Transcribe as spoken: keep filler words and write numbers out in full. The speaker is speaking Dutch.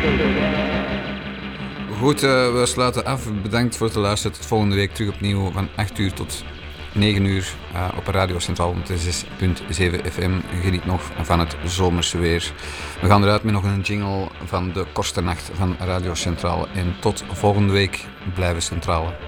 Goed, uh, we sluiten af. Bedankt voor het luisteren. Tot volgende week terug opnieuw van acht uur tot negen uur uh, op Radio Centraal zes punt zeven F M. Geniet nog van het zomerse weer. We gaan eruit met nog een jingle van de Korsternacht van Radio Centraal. En tot volgende week. Blijven centraal.